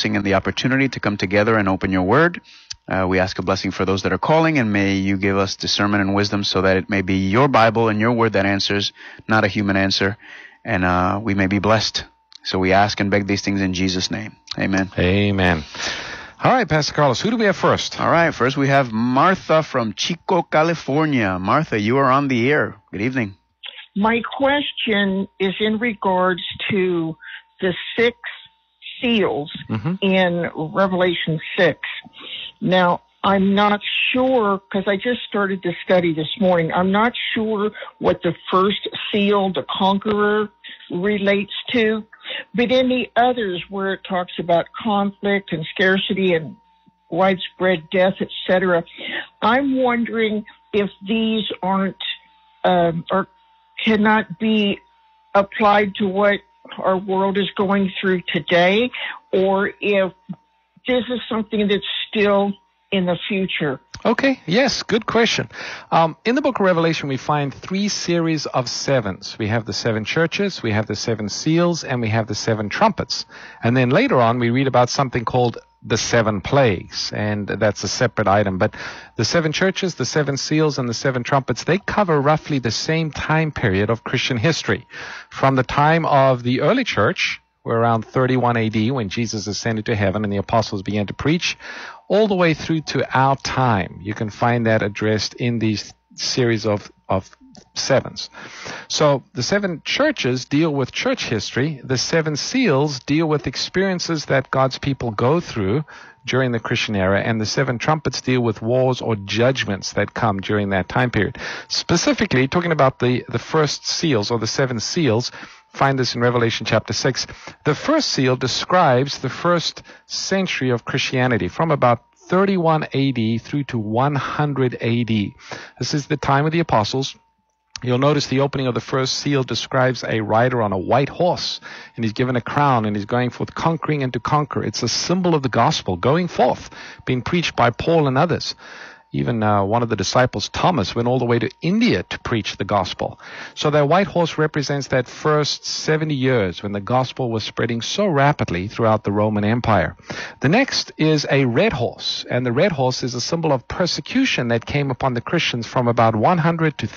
blessing and the opportunity to come together and open your word. We ask a blessing for those that are calling, and may you give us discernment and wisdom so that it may be your Bible and your word that answers, not a human answer, and we may be blessed. So we ask and beg these things in Jesus' name. Amen. Amen. All right, Pastor Carlos, who do we have first? All right, first we have Martha from Chico, California. Martha, you are on the air. Good evening. My question is in regards to the 6 seals in Revelation 6. Now, I'm not sure, because I just started the study this morning, I'm not sure what the first seal, the conqueror, relates to. But in the others where it talks about conflict and scarcity and widespread death, etc., I'm wondering if these aren't or cannot be applied to what our world is going through today, or if this is something that's still in the future. Okay, yes, good question. In the book of Revelation, we find 3 series of 7s. We have the 7 churches, we have the 7 seals, and we have the 7 trumpets. And then later on, we read about something called the 7 plagues, and that's a separate item. But the 7 churches, the 7 seals, and the 7 trumpets, they cover roughly the same time period of Christian history. From the time of the early church, we're around 31 AD when Jesus ascended to heaven and the apostles began to preach, all the way through to our time. You can find that addressed in these series of 7s. So the 7 churches deal with church history. The 7 seals deal with experiences that God's people go through during the Christian era, and the 7 trumpets deal with wars or judgments that come during that time period. Specifically, talking about the first seals, or the 7 seals, find this in Revelation chapter 6. The first seal describes the first century of Christianity, from about 31 AD through to 100 AD. This is the time of the apostles. You'll notice the opening of the first seal describes a rider on a white horse, and he's given a crown, and he's going forth conquering and to conquer. It's a symbol of the gospel going forth, being preached by Paul and others. Even one of the disciples, Thomas, went all the way to India to preach the gospel. So that white horse represents that first 70 years when the gospel was spreading so rapidly throughout the Roman Empire. The next is a red horse, and the red horse is a symbol of persecution that came upon the Christians from about 100 to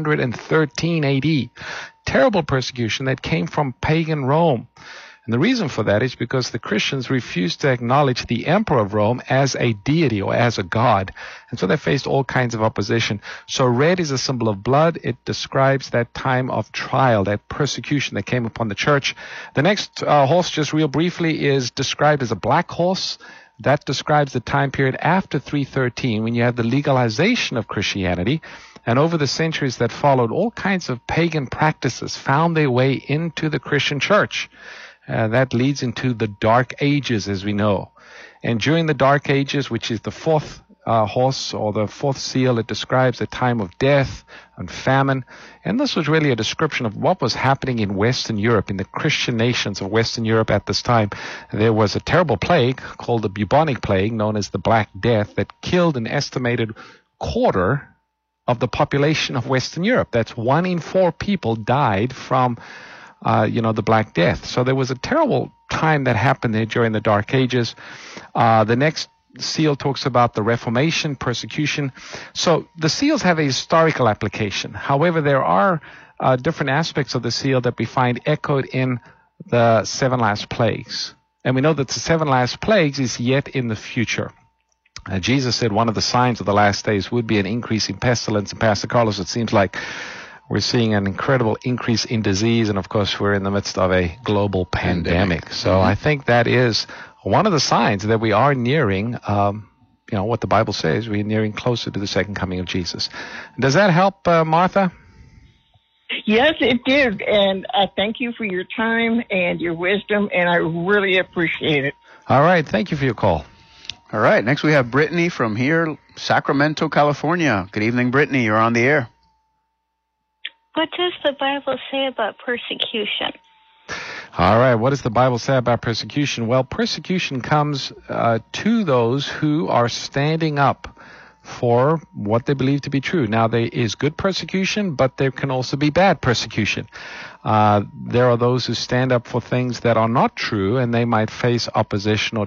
313 AD. Terrible persecution that came from pagan Rome. And the reason for that is because the Christians refused to acknowledge the emperor of Rome as a deity or as a god. And so they faced all kinds of opposition. So red is a symbol of blood. It describes that time of trial, that persecution that came upon the church. The next horse, just real briefly, is described as a black horse. That describes the time period after 313, when you had the legalization of Christianity. And over the centuries that followed, all kinds of pagan practices found their way into the Christian church. That leads into the Dark Ages, as we know. And during the Dark Ages, which is the 4th horse or the 4th seal, it describes a time of death and famine. And this was really a description of what was happening in Western Europe, in the Christian nations of Western Europe at this time. There was a terrible plague called the bubonic plague, known as the Black Death, that killed an estimated quarter of the population of Western Europe. That's 1 in 4 people died from the Black Death. So there was a terrible time that happened there during the Dark Ages. The next seal talks about the Reformation, persecution. So the seals have a historical application. However, there are different aspects of the seal that we find echoed in the 7 last plagues. And we know that the 7 last plagues is yet in the future. Jesus said one of the signs of the last days would be an increase in pestilence. And Pastor Carlos, it seems like we're seeing an incredible increase in disease, and of course we're in the midst of a global pandemic. So I think that is one of the signs that we are nearing, what the Bible says, we're nearing closer to the second coming of Jesus. Does that help, Martha? Yes, it did, and I thank you for your time and your wisdom, and I really appreciate it. All right, thank you for your call. All right, next we have Brittany from here, Sacramento, California. Good evening, Brittany. You're on the air. What does the Bible say about persecution? All right, what does the Bible say about persecution? Well, persecution comes to those who are standing up for what they believe to be true. Now, there is good persecution, but there can also be bad persecution. There are those who stand up for things that are not true, and they might face opposition or